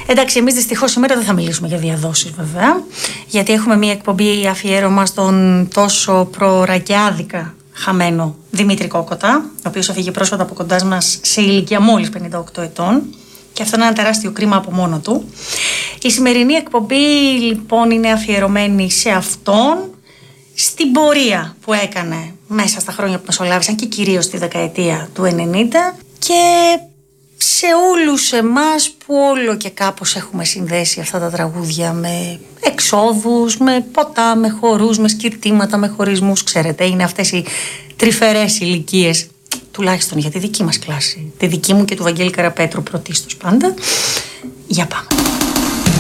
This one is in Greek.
Εντάξει, εμείς δυστυχώς σήμερα δεν θα μιλήσουμε για διαδόσεις βέβαια, γιατί έχουμε μια εκπομπή αφιέρωμα στον τόσο προρακιάδικα χαμένο Δημήτρη Κόκοτα, ο οποίος έφυγε πρόσφατα από κοντά μας σε ηλικία μόλις 58 ετών. Και αυτό είναι ένα τεράστιο κρίμα από μόνο του. Η σημερινή εκπομπή λοιπόν είναι αφιερωμένη σε αυτόν, στην πορεία που έκανε μέσα στα χρόνια που μεσολάβησαν και κυρίως στη δεκαετία του 90 και σε όλους εμάς που όλο και κάπως έχουμε συνδέσει αυτά τα τραγούδια με εξόδους, με ποτά, με χορούς, με σκυρτήματα, με χωρισμούς. Ξέρετε, είναι αυτές οι τρυφερές ηλικίες, τουλάχιστον για τη δική μας κλάση, τη δική μου και του Βαγγέλη Καραπέτρου πρωτίστως πάντα. Για πάμε.